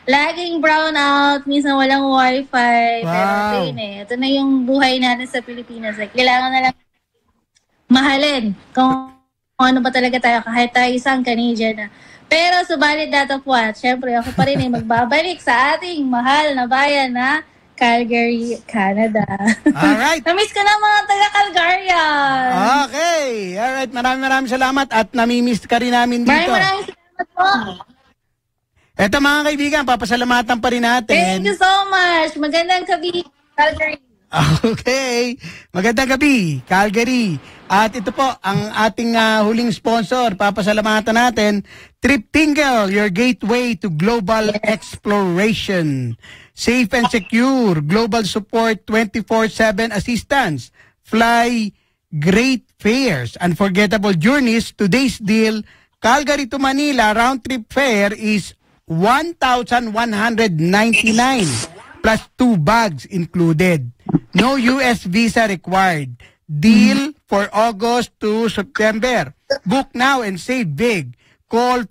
laging brown out, minsan walang wifi. Pero ito yun eh. Ito na yung buhay natin sa Pilipinas. Kailangan na lang mahalin kung ano ba talaga tayo, kahit tayo isang Canadian na. Pero subalit that of what, syempre ako pa rin ay magbabalik sa ating mahal na bayan na Calgary, Canada. Alright. Namiss ko na mga taga-Calgarian. Okay. Alright. Maraming salamat at namimiss ka rin namin dito. Maraming salamat po. Eto mga kaibigan, papasalamatan pa rin natin. Thank you so much. Magandang gabi, Calgary. Okay. Magandang gabi, Calgary. At ito po, ang ating huling sponsor, papasalamatan natin, Trip Tingle, your gateway to global exploration. Safe and secure, global support, 24/7 assistance, fly, great fares, unforgettable journeys. Today's deal, Calgary to Manila, round-trip fare is 1,199 plus 2 bags included. No US visa required. Deal for August to September. Book now and save big. Call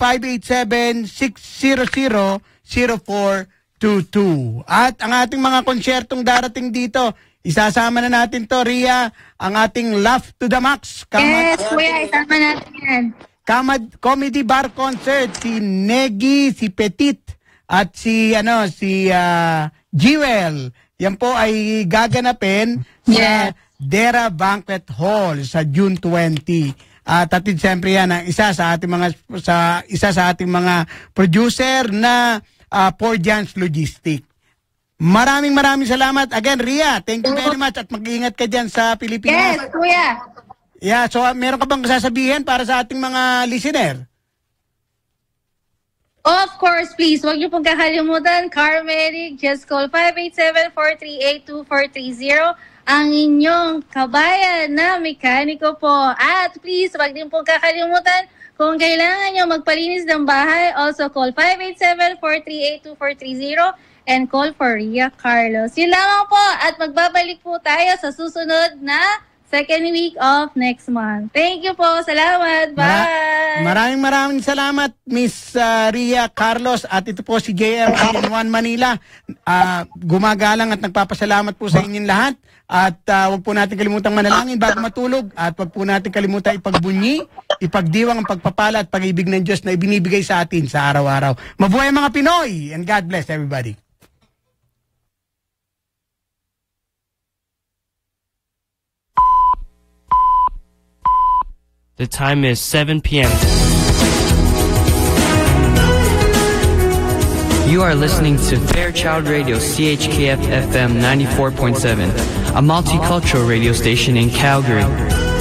587-600-0422. At ang ating mga konsyertong darating dito, isasama na natin to, Ria, ang ating Laugh to the Max. Yes, kuya, isama natin yan. Comedy bar concert, si Negi, si Petit, at si Jewel. Yan po ay gaganapin sa Dera Banquet Hall sa June 20. At atid siyempre yan ang isa sa ating mga producer na Porjans Logistic. Maraming salamat again, Ria. Thank you very much at mag-iingat ka dyan sa Pilipinas. Yes, kuya. Yeah, so meron ka bang sasabihin para sa ating mga listener? Of course, please. Huwag niyo pong kakalimutan, Car Medic. Just call 587-438-2430. Ang inyong kabayan na mekaniko po. At please, huwag din pong kakalimutan, kung kailangan nyo magpalinis ng bahay, also call 587-438-2430 and call for Ria Carlos. Yun lamang po at magbabalik po tayo sa susunod na second week of next month. Thank you po. Salamat. Bye. Maraming salamat, Miss Ria Carlos. At ito po si JM in One Manila. Gumagalang at nagpapasalamat po sa inyong lahat. At huwag po natin kalimutang manalangin bago matulog. At huwag po natin kalimutan ipagbunyi, ipagdiwang ang pagpapala at pag-ibig ng Diyos na ibinibigay sa atin sa araw-araw. Mabuhay mga Pinoy! And God bless everybody. The time is 7 p.m. You are listening to Fairchild Radio, CHKF FM 94.7, a multicultural radio station in Calgary.